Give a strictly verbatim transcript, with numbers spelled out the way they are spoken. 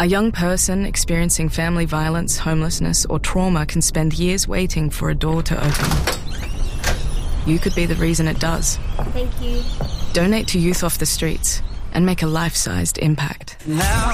A young person experiencing family violence, homelessness, or trauma can spend years waiting for a door to open. You could be the reason it does. Thank you. Donate to Youth Off the Streets and make a life-sized impact. Now